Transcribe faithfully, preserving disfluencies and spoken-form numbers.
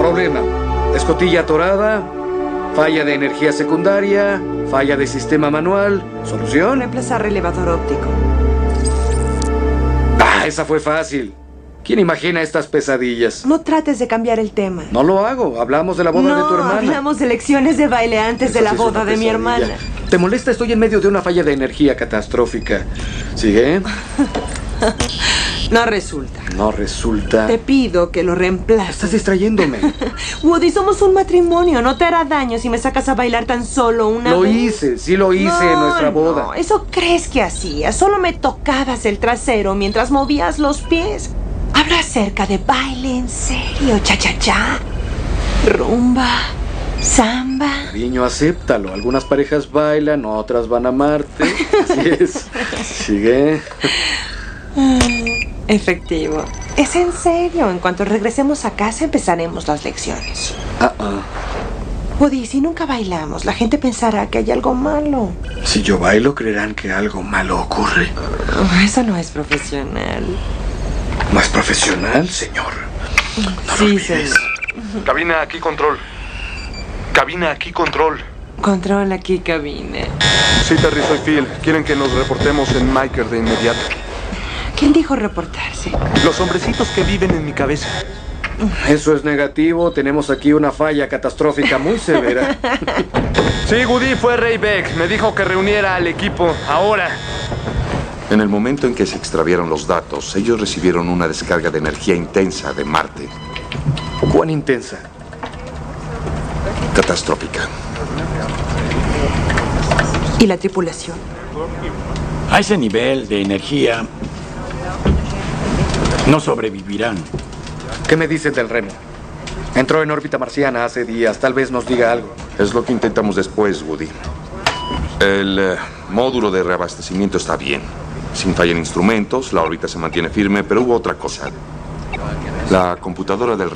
Problema. Escotilla atorada, falla de energía secundaria, falla de sistema manual. ¿Solución? Reemplazar relevador óptico. Ah, esa fue fácil. ¿Quién imagina estas pesadillas? No trates de cambiar el tema. No lo hago. Hablamos de la boda no, de tu hermana. hablamos de lecciones de baile antes Esa de la sí es boda una de mi pesadilla. hermana. ¿Te molesta? Estoy en medio de una falla de energía catastrófica. ¿Sigue? No resulta. No resulta. Te pido que lo reemplaces. Estás distrayéndome. Woody, somos un matrimonio. No te hará daño si me sacas a bailar tan solo una Lo vez. hice, sí lo hice no, en nuestra boda. No, eso crees que hacías. Solo me tocabas el trasero mientras movías los pies. Habla acerca de baile en serio. Cha-cha-cha. Rumba. Samba. Cariño, acéptalo. Algunas parejas bailan, otras van a Marte. Así es. Sigue. Efectivo. Es en serio. En cuanto regresemos a casa empezaremos las lecciones. Ah, ah. Woody, si nunca bailamos, la gente pensará que hay algo malo. Si yo bailo, creerán que algo malo ocurre. Oh, eso no es profesional. ¿No es profesional, señor? No sí, lo olvides. señor. Cabina aquí, control. Cabina aquí, control. Control aquí, cabina. Sí, Terry, soy Phil. Quieren que nos reportemos en Miker de inmediato. ¿Quién dijo reportarse? Los hombrecitos que viven en mi cabeza. Eso es negativo. Tenemos aquí una falla catastrófica muy severa. Sí, Woody, fue Ray Beck. Me dijo que reuniera al equipo ahora. En el momento en que se extraviaron los datos, ellos recibieron una descarga de energía intensa de Marte. ¿Cuán intensa? Catastrófica. ¿Y la tripulación? A ese nivel de energía no sobrevivirán. ¿Qué me dicen del Reno? Entró en órbita marciana hace días. Tal vez nos diga algo. Es lo que intentamos después, Woody. El eh, módulo de reabastecimiento está bien. Sin falla en instrumentos, la órbita se mantiene firme, pero hubo otra cosa. La computadora del